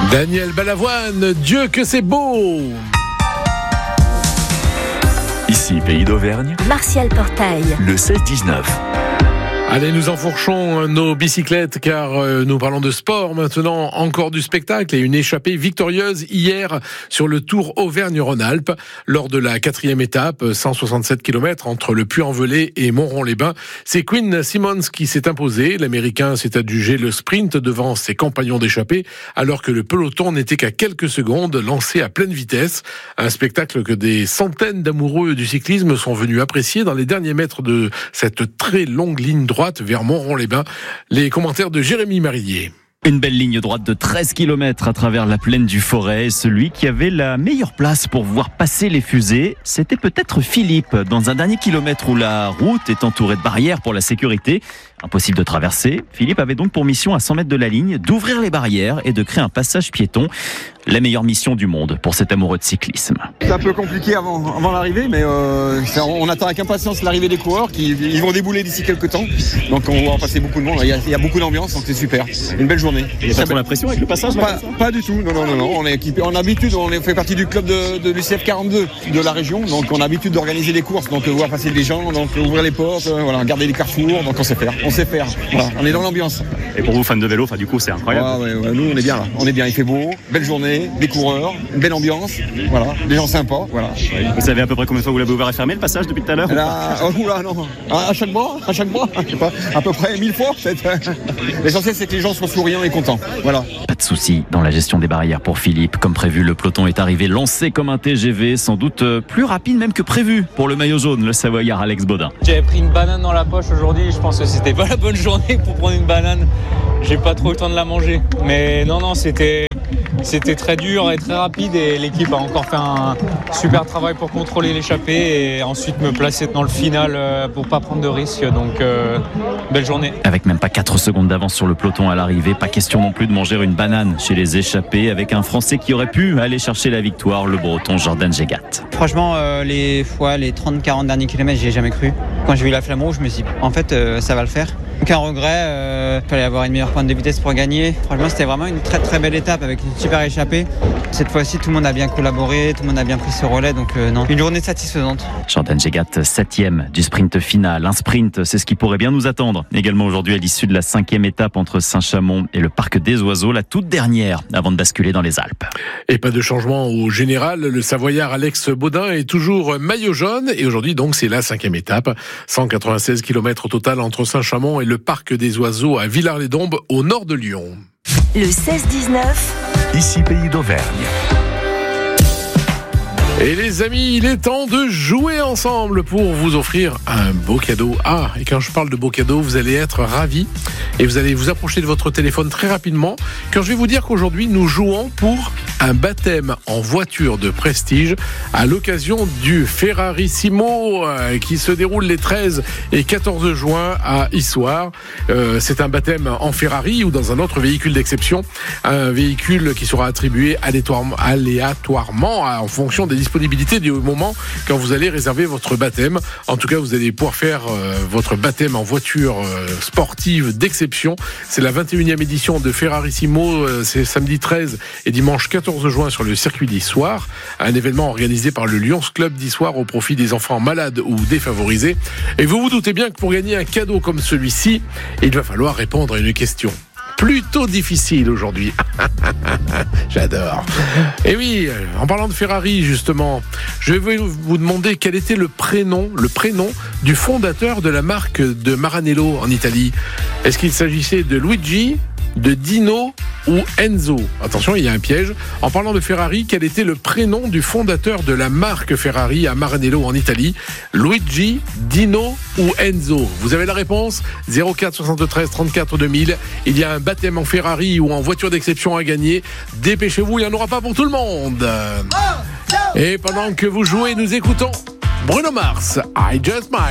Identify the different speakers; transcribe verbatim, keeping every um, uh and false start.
Speaker 1: Daniel Balavoine, Dieu que c'est beau.
Speaker 2: Ici, Pays d'Auvergne,
Speaker 3: Martial Portail,
Speaker 2: le seize dix-neuf.
Speaker 1: Allez, nous enfourchons nos bicyclettes car euh, nous parlons de sport maintenant, encore du spectacle et une échappée victorieuse hier sur le Tour Auvergne-Rhône-Alpes lors de la quatrième étape, cent soixante-sept kilomètres entre le Puy-en-Velay et Montron-les-Bains. C'est Quinn Simmons qui s'est imposé. L'Américain s'est adjugé le sprint devant ses compagnons d'échappée alors que le peloton n'était qu'à quelques secondes lancé à pleine vitesse. Un spectacle que des centaines d'amoureux du cyclisme sont venus apprécier dans les derniers mètres de cette très longue ligne droite vers Montron-les-Bains. Les commentaires de Jérémy Marillier.
Speaker 4: Une belle ligne droite de treize kilomètres à travers la plaine du Forêt. Et celui qui avait la meilleure place pour voir passer les fusées, c'était peut-être Philippe. Dans un dernier kilomètre où la route est entourée de barrières pour la sécurité, impossible de traverser, Philippe avait donc pour mission à cent mètres de la ligne d'ouvrir les barrières et de créer un passage piéton. La meilleure mission du monde pour cet amoureux de cyclisme.
Speaker 5: C'est un peu compliqué avant, avant l'arrivée, mais euh, on attend avec impatience l'arrivée des coureurs qui ils vont débouler d'ici quelques temps. Donc on va passer beaucoup de monde. Il y a, il y a beaucoup d'ambiance, donc c'est super. Une belle journée.
Speaker 4: Et pas trop la pression avec le passage là,
Speaker 5: pas, pas du tout. Non, non, non, non. On est équipé. En habitude, on fait partie du club de, de l'U C F quarante-deux de la région, donc on a l'habitude d'organiser des courses, donc voir passer des gens, donc ouvrir les portes, euh, voilà, garder les carrefours. Donc on sait faire. On sait faire. Voilà, on est dans l'ambiance.
Speaker 4: Et pour vous fans de vélo, enfin du coup c'est incroyable.
Speaker 5: Ah, ouais, ouais, nous on est bien là. On est bien. Il fait beau, belle journée, des coureurs, une belle ambiance. Voilà, des gens sympas. Voilà.
Speaker 4: Vous savez à peu près combien de fois vous l'avez ouvert et fermé le passage depuis tout à l'heure?
Speaker 5: Là, oh, oula, non. À, à chaque mois, à chaque mois, je sais pas, à peu près mille fois peut-être. L'essentiel c'est que les gens soient souriants et contents. Voilà.
Speaker 4: Pas de souci dans la gestion des barrières pour Philippe. Comme prévu, le peloton est arrivé lancé comme un T G V, sans doute plus rapide même que prévu pour le maillot jaune, le Savoyard Alex Baudin.
Speaker 6: J'avais pris une banane dans la poche aujourd'hui, je pense que c'était pas la bonne journée pour prendre une banane. J'ai pas trop eu le temps de la manger. Mais non, non, c'était, c'était très dur et très rapide et l'équipe a encore fait un super travail pour contrôler l'échappée et ensuite me placer dans le final pour pas prendre de risques. Donc, euh, belle journée.
Speaker 4: Avec même pas quatre secondes d'avance sur le peloton à l'arrivée, pas question non plus de manger une banane chez les échappés avec un Français qui aurait pu aller chercher la victoire, le Breton Jordan Gégat.
Speaker 7: Franchement, euh, les fois, les trente quarante derniers kilomètres, j'y ai jamais cru. Quand j'ai vu la flamme rouge, je me suis dit, en fait, euh, ça va le faire. Aucun regret, euh, il fallait avoir une meilleure pointe de vitesse pour gagner. Franchement, c'était vraiment une très très belle étape avec une super échappée. Cette fois-ci, tout le monde a bien collaboré, tout le monde a bien pris ce relais, donc euh, non, une journée satisfaisante.
Speaker 4: Jordan Gégat, septième du sprint final. Un sprint, c'est ce qui pourrait bien nous attendre. Également aujourd'hui à l'issue de la cinquième étape entre Saint-Chamond et le Parc des Oiseaux, la toute dernière avant de basculer dans les Alpes.
Speaker 1: Et pas de changement au général, le Savoyard Alex Baudin est toujours maillot jaune et aujourd'hui donc c'est la cinquième étape. cent quatre-vingt-seize kilomètres au total entre Saint-Chamond et le Parc des Oiseaux à Villars-les-Dombes au nord de Lyon.
Speaker 3: le seize dix-neuf,
Speaker 2: Ici, Pays d'Auvergne.
Speaker 1: Et les amis, il est temps de jouer ensemble pour vous offrir un beau cadeau. Ah, et quand je parle de beau cadeau, vous allez être ravis et vous allez vous approcher de votre téléphone très rapidement quand je vais vous dire qu'aujourd'hui, nous jouons pour un baptême en voiture de prestige à l'occasion du Ferrarissimo euh, qui se déroule les treize et quatorze juin à Issoire. Euh, c'est un baptême en Ferrari ou dans un autre véhicule d'exception, un véhicule qui sera attribué aléatoirement, aléatoirement en fonction des disponibilité du moment quand vous allez réserver votre baptême. En tout cas, vous allez pouvoir faire euh, votre baptême en voiture euh, sportive d'exception. C'est la vingt et unième édition de Ferrarissimo. Euh, c'est samedi treize et dimanche quatorze juin sur le circuit d'Issoire. Un événement organisé par le Lions Club d'Issoire au profit des enfants malades ou défavorisés. Et vous vous doutez bien que pour gagner un cadeau comme celui-ci, il va falloir répondre à une question plutôt difficile aujourd'hui. J'adore. Et oui, en parlant de Ferrari, justement, je vais vous demander quel était le prénom, le prénom du fondateur de la marque de Maranello en Italie. Est-ce qu'il s'agissait de Luigi, de Dino ou Enzo? Attention, il y a un piège. En parlant de Ferrari, quel était le prénom du fondateur de la marque Ferrari à Maranello en Italie? Luigi, Dino ou Enzo? Vous avez la réponse? zéro quatre soixante-treize trente-quatre deux mille. Il y a un baptême en Ferrari ou en voiture d'exception à gagner. Dépêchez-vous, il n'y en aura pas pour tout le monde. Et pendant que vous jouez, nous écoutons Bruno Mars, I Just Might.